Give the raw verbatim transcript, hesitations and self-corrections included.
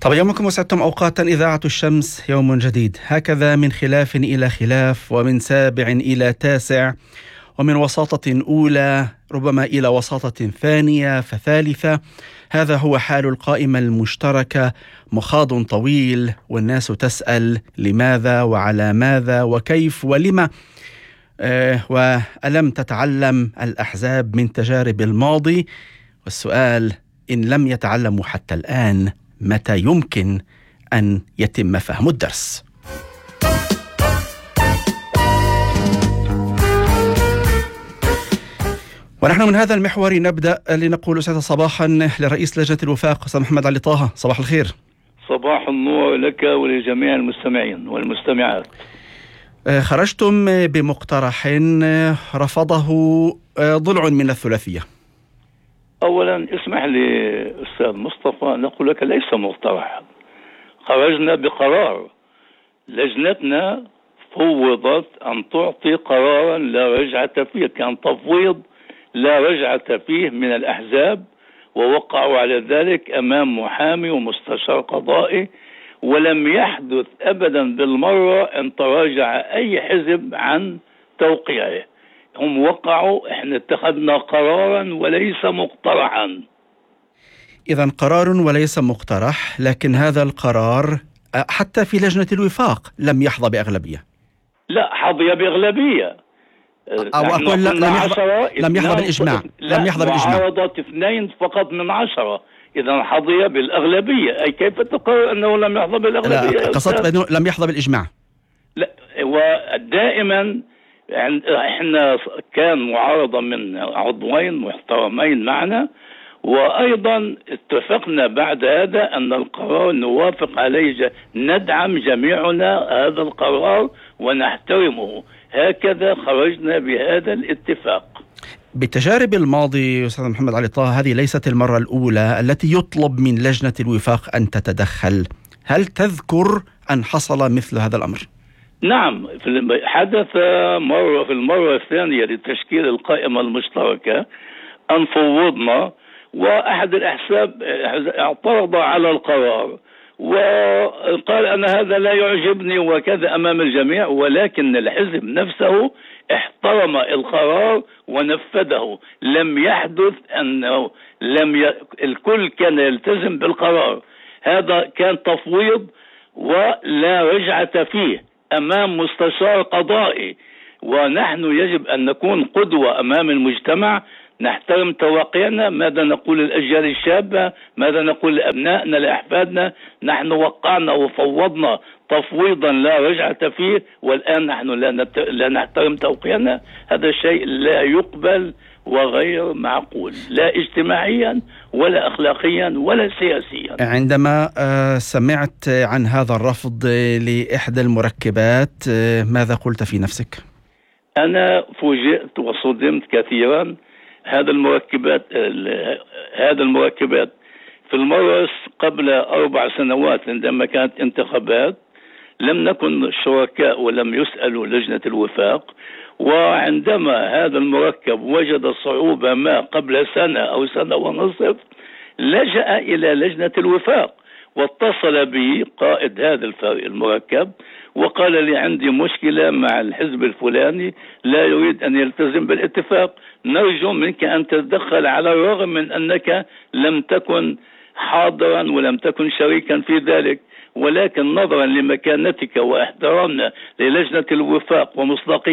طب يومكم وسعدتم أوقاتا. إذاعة الشمس يوم جديد، هكذا من خلاف إلى خلاف، ومن سابع إلى تاسع، ومن وساطة أولى ربما إلى وساطة ثانية فثالثة. هذا هو حال القائمة المشتركة، مخاض طويل والناس تسأل لماذا وعلى ماذا وكيف ولما. آه وألم تتعلم الأحزاب من تجارب الماضي؟ والسؤال إن لم يتعلموا حتى الآن، متى يمكن أن يتم فهم الدرس؟ ونحن من هذا المحور نبدأ لنقول سعادة صباحا لرئيس لجنة الوفاق أستاذ محمد علي طه. صباح الخير. صباح النور لك ولجميع المستمعين والمستمعات. خرجتم بمقترح رفضه ضلع من الثلاثية. أولا اسمح لي أستاذ مصطفى نقول لك ليس مقترح، خرجنا بقرار. لجنتنا فوضت أن تعطي قرارا لا رجعة فيه، كان تفويض لا رجعة فيه من الأحزاب، ووقعوا على ذلك أمام محامي ومستشار قضائي، ولم يحدث أبدا بالمرة أن تراجع أي حزب عن توقيعه. هم وقعوا، احنا اتخذنا قرارا وليس مقترحا. إذن قرار وليس مقترح، لكن هذا القرار حتى في لجنة الوفاق لم يحظى بأغلبية. لا، حظي بأغلبية. أو أقول لم يحظى لم يحظى بالإجماع. لم يحظى بالإجماع. معارضة اثنين فقط من عشرة، إذا حظي بالأغلبية. أي كيف تقول أنه لم يحظى بالأغلبية؟ لا، قصدت أنه لم يحظى بالإجماع. لا، ودائما احنا كان معارضة من عضوين محترمين معنا، وأيضا اتفقنا بعد هذا أن القرار نوافق عليه، ندعم جميعنا هذا القرار ونحترمه. هكذا خرجنا بهذا الاتفاق. بالتجارب الماضي أستاذ محمد علي طه، هذه ليست المرة الأولى التي يطلب من لجنة الوفاق أن تتدخل. هل تذكر أن حصل مثل هذا الأمر؟ نعم، حدث مرة في المرة الثانية لتشكيل القائمة المشتركة أن فوضنا، وأحد الأحزاب اعترض على القرار وقال أن هذا لا يعجبني وكذا أمام الجميع، ولكن الحزب نفسه احترم القرار ونفذه. لم يحدث أنه لم ي... الكل كان يلتزم بالقرار. هذا كان تفويض ولا رجعة فيه أمام مستشار قضائي، ونحن يجب أن نكون قدوة أمام المجتمع، نحترم تواقينا. ماذا نقول للأجيال الشابة؟ ماذا نقول لأبنائنا لأحفادنا؟ نحن وقعنا وفوضنا تفويضا لا رجعة فيه، والآن نحن لا, نت... لا نحترم توقينا. هذا شيء لا يقبل وغير معقول، لا اجتماعيا ولا أخلاقيا ولا سياسيا. عندما سمعت عن هذا الرفض لإحدى المركبات، ماذا قلت في نفسك؟ أنا فوجئت وصدمت كثيرا. هذا المركبات هذا المركبات في المرة قبل أربع سنوات عندما كانت انتخابات لم نكن شركاء ولم يسألوا لجنة الوفاق، وعندما هذا المركب وجد صعوبة ما قبل سنة أو سنة ونصف لجأ إلى لجنة الوفاق، واتصل بي قائد هذا المركب وقال لي عندي مشكلة مع الحزب الفلاني لا يريد أن يلتزم بالاتفاق، نرجو منك أن تتدخل على الرغم من أنك لم تكن حاضرا ولم تكن شريكا في ذلك، ولكن نظرا لمكانتك واحترامنا للجنة الوفاق ومصداقية